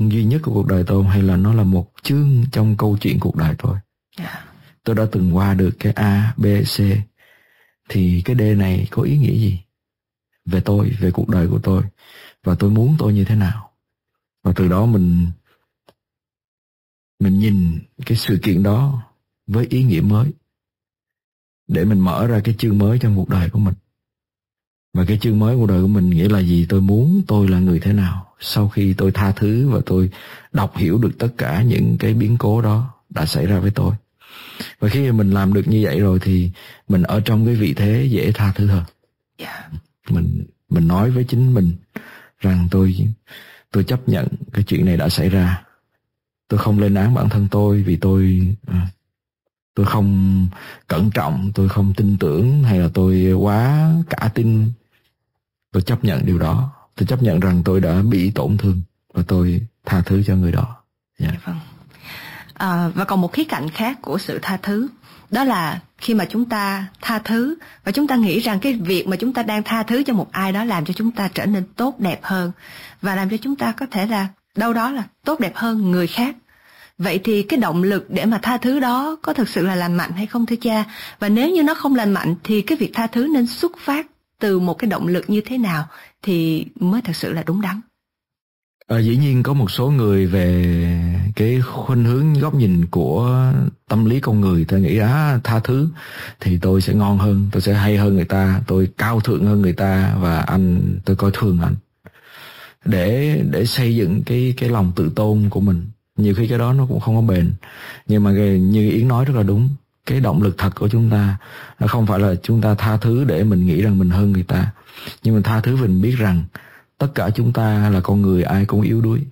duy nhất của cuộc đời tôi hay là nó là một chương trong câu chuyện cuộc đời tôi. Tôi đã từng qua được cái A, B, C, thì cái D này có ý nghĩa gì về tôi, về cuộc đời của tôi, và tôi muốn tôi như thế nào. Và từ đó mình nhìn cái sự kiện đó với ý nghĩa mới, để mình mở ra cái chương mới trong cuộc đời của mình. Và cái chương mới cuộc đời của mình nghĩa là gì? Tôi muốn tôi là người thế nào sau khi tôi tha thứ và tôi đọc hiểu được tất cả những cái biến cố đó đã xảy ra với tôi. Và khi mình làm được như vậy rồi thì mình ở trong cái vị thế dễ tha thứ hơn. Mình nói với chính mình rằng tôi chấp nhận cái chuyện này đã xảy ra. Tôi không lên án bản thân tôi vì tôi không cẩn trọng, tôi không tin tưởng, hay là tôi quá cả tin. Tôi chấp nhận điều đó. Tôi chấp nhận rằng tôi đã bị tổn thương và tôi tha thứ cho người đó. Vâng. Và còn một khía cạnh khác của sự tha thứ, đó là khi mà chúng ta tha thứ và chúng ta nghĩ rằng cái việc mà chúng ta đang tha thứ cho một ai đó làm cho chúng ta trở nên tốt đẹp hơn, và làm cho chúng ta có thể là đâu đó là tốt đẹp hơn người khác. Vậy thì cái động lực để mà tha thứ đó có thực sự là lành mạnh hay không thưa cha? Và nếu như nó không lành mạnh thì cái việc tha thứ nên xuất phát từ một cái động lực như thế nào thì mới thực sự là đúng đắn? Dĩ nhiên có một số người về cái khuynh hướng góc nhìn của tâm lý con người, ta nghĩ tha thứ thì tôi sẽ ngon hơn, tôi sẽ hay hơn người ta, tôi cao thượng hơn người ta, và tôi coi thường anh, để xây dựng cái lòng tự tôn của mình. Nhiều khi cái đó nó cũng không có bền. Nhưng mà như Yến nói rất là đúng, cái động lực thật của chúng ta nó không phải là chúng ta tha thứ để mình nghĩ rằng mình hơn người ta, nhưng mình tha thứ vì mình biết rằng tất cả chúng ta là con người, ai cũng yếu đuối,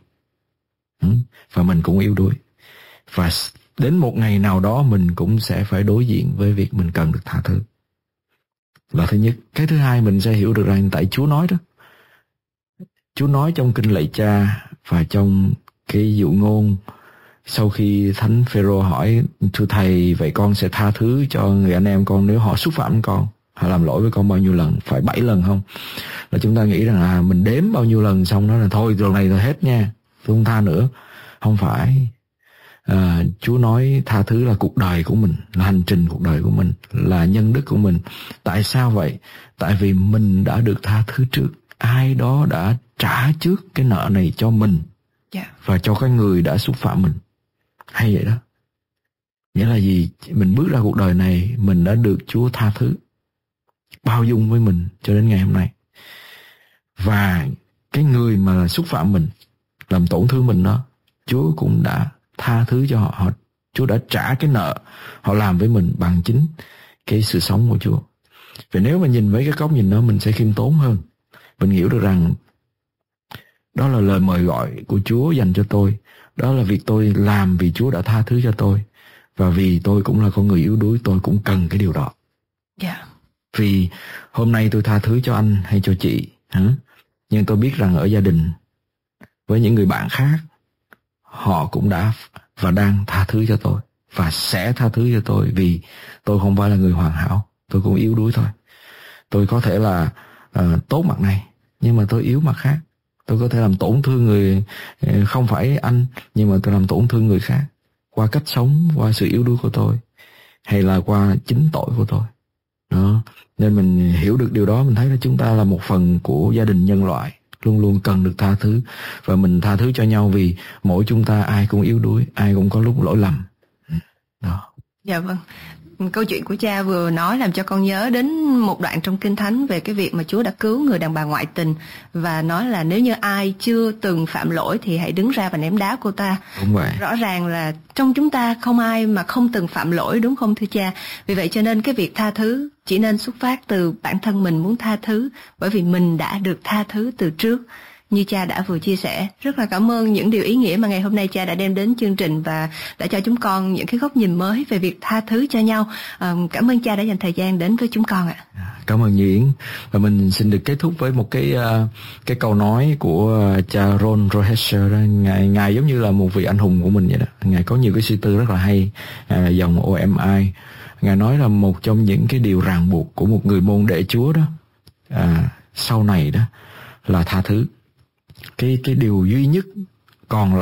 và mình cũng yếu đuối, và đến một ngày nào đó mình cũng sẽ phải đối diện với việc mình cần được tha thứ, là thứ nhất. Cái thứ hai, mình sẽ hiểu được rằng tại Chúa nói đó, Chúa nói trong kinh Lạy Cha và trong cái dụ ngôn, sau khi Thánh Phêrô hỏi: thưa thầy, vậy con sẽ tha thứ cho người anh em con nếu họ xúc phạm con, họ làm lỗi với con bao nhiêu lần? Phải 7 lần không? Là chúng ta nghĩ rằng mình đếm bao nhiêu lần xong đó là thôi, lần này rồi hết nha, tôi không tha nữa. Không phải. Chúa nói tha thứ là cuộc đời của mình, là hành trình cuộc đời của mình, là nhân đức của mình. Tại sao vậy? Tại vì mình đã được tha thứ trước. Ai đó đã trả trước cái nợ này cho mình, và cho cái người đã xúc phạm mình. Hay vậy đó. Nghĩa là gì? Mình bước ra cuộc đời này, mình đã được Chúa tha thứ, bao dung với mình cho đến ngày hôm nay. Và cái người mà xúc phạm mình, làm tổn thương mình đó, Chúa cũng đã tha thứ cho họ. Chúa đã trả cái nợ họ làm với mình bằng chính cái sự sống của Chúa. Vì nếu mà nhìn với cái góc nhìn đó, mình sẽ khiêm tốn hơn. Mình hiểu được rằng đó là lời mời gọi của Chúa dành cho tôi. Đó là việc tôi làm vì Chúa đã tha thứ cho tôi. Và vì tôi cũng là con người yếu đuối, tôi cũng cần cái điều đó. Vì hôm nay tôi tha thứ cho anh hay cho chị, nhưng tôi biết rằng ở gia đình, với những người bạn khác, họ cũng đã và đang tha thứ cho tôi, và sẽ tha thứ cho tôi, vì tôi không phải là người hoàn hảo. Tôi cũng yếu đuối thôi. Tôi có thể là tốt mặt này, nhưng mà tôi yếu mặt khác. Tôi có thể làm tổn thương người, không phải anh, nhưng mà tôi làm tổn thương người khác qua cách sống, qua sự yếu đuối của tôi, hay là qua chính tội của tôi đó. Nên mình hiểu được điều đó, mình thấy là chúng ta là một phần của gia đình nhân loại, luôn luôn cần được tha thứ. Và mình tha thứ cho nhau vì mỗi chúng ta ai cũng yếu đuối, ai cũng có lúc lỗi lầm đó. Dạ vâng. Câu chuyện của cha vừa nói làm cho con nhớ đến một đoạn trong Kinh Thánh về cái việc mà Chúa đã cứu người đàn bà ngoại tình, và nói là nếu như ai chưa từng phạm lỗi thì hãy đứng ra và ném đá cô ta. Đúng vậy. Rõ ràng là trong chúng ta không ai mà không từng phạm lỗi, đúng không thưa cha? Vì vậy cho nên cái việc tha thứ chỉ nên xuất phát từ bản thân mình muốn tha thứ, bởi vì mình đã được tha thứ từ trước, như cha đã vừa chia sẻ. Rất là cảm ơn những điều ý nghĩa mà ngày hôm nay cha đã đem đến chương trình và đã cho chúng con những cái góc nhìn mới về việc tha thứ cho nhau. Cảm ơn cha đã dành thời gian đến với chúng con ạ. Cảm ơn Như Yến. Và mình xin được kết thúc với một cái câu nói của cha Ron Rohesher đó. Ngài giống như là một vị anh hùng của mình vậy đó. Ngài có nhiều cái suy tư rất là hay, dòng OMI. Ngài nói là một trong những cái điều ràng buộc của một người môn đệ Chúa đó, sau này đó, là tha thứ. Cái điều duy nhất còn lại